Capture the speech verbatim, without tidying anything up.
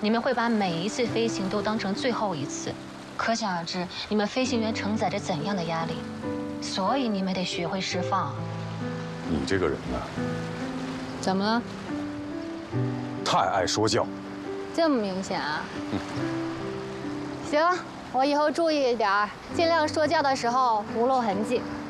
你们会把每一次飞行都当成最后一次，可想而知，你们飞行员承载着怎样的压力。所以你们得学会释放。 你这个人呢， 怎么了？ 太爱说教。 这么明显啊？嗯。行，我以后注意一点，尽量说教的时候不露痕迹。